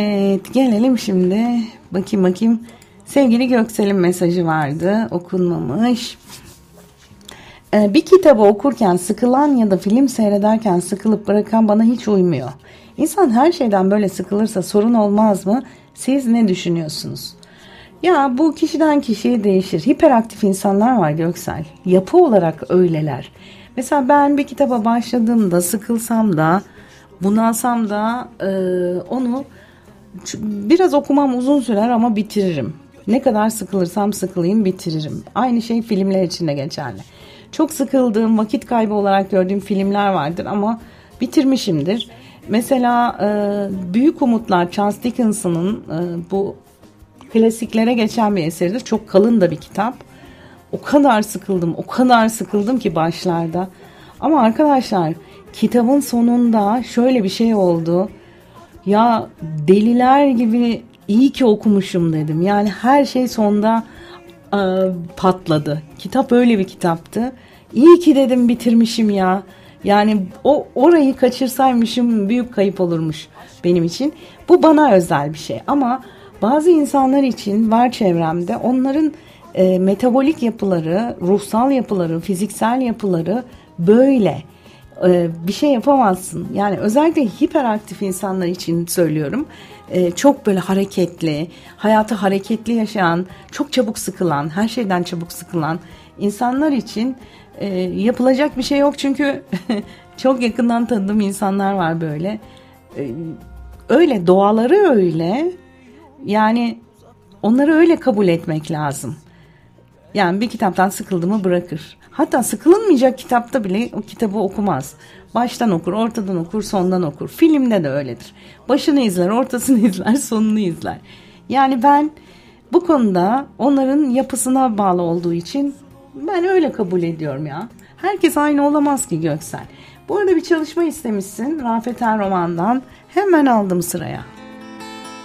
Evet, gelelim şimdi. Bakayım. Sevgili Göksel'in mesajı vardı. Okunmamış. Bir kitabı okurken sıkılan ya da film seyrederken sıkılıp bırakan bana hiç uymuyor. İnsan her şeyden böyle sıkılırsa sorun olmaz mı? Siz ne düşünüyorsunuz? Ya bu kişiden kişiye değişir. Hiperaktif insanlar var Göksel. Yapı olarak öyleler. Mesela ben bir kitaba başladığımda sıkılsam da bunalsam da onu biraz okumam uzun sürer ama bitiririm. Ne kadar sıkılırsam sıkılayım bitiririm. Aynı şey filmler için de geçerli. Çok sıkıldığım, vakit kaybı olarak gördüğüm filmler vardır ama bitirmişimdir. Mesela Büyük Umutlar, Charles Dickens'ın bu klasiklere geçen bir eseridir. Çok kalın da bir kitap. O kadar sıkıldım ki başlarda. Ama arkadaşlar kitabın sonunda şöyle bir şey oldu. Ya deliler gibi iyi ki okumuşum dedim. Yani her şey sonda patladı. Kitap öyle bir kitaptı. İyi ki dedim bitirmişim ya. Yani orayı kaçırsaymışım büyük kayıp olurmuş benim için. Bu bana özel bir şey ama bazı insanlar için var çevremde, onların metabolik yapıları, ruhsal yapıları, fiziksel yapıları böyle. Bir şey yapamazsın. Yani özellikle hiperaktif insanlar için söylüyorum. Çok böyle hareketli, hayatı hareketli yaşayan, çok çabuk sıkılan, her şeyden çabuk sıkılan insanlar için yapılacak bir şey yok. Çünkü çok yakından tanıdığım insanlar var böyle. Öyle, doğaları öyle. Yani onları öyle kabul etmek lazım. Yani bir kitaptan sıkıldı mı bırakır. Hatta sıkılınmayacak kitapta bile o kitabı okumaz. Baştan okur, ortadan okur, sondan okur. Filmde de öyledir. Başını izler, ortasını izler, sonunu izler. Yani ben bu konuda onların yapısına bağlı olduğu için ben öyle kabul ediyorum ya. Herkes aynı olamaz ki Göksel. Bu arada bir çalışma istemişsin. Rafet Er Roman'dan hemen aldım sıraya.